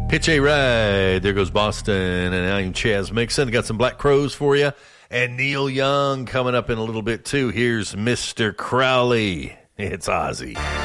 Pitch a ride. There goes Boston. And I'm Chaz Mixon. Got some Black Crowes for you. And Neil Young coming up in a little bit, too. Here's Mr. Crowley. It's Ozzy.